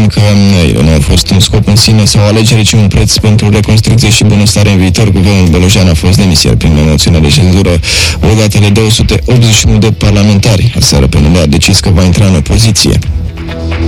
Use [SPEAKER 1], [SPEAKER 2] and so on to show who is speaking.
[SPEAKER 1] că ele nu au fost un scop în sine sau alegere, ci un preț pentru reconstrucție și bunăstare în viitor. Guvernul Belojean a fost demis, iar prin moțiune de cenzură odată de 281 de parlamentari. Aseară PNL a decis că va intra în opoziție.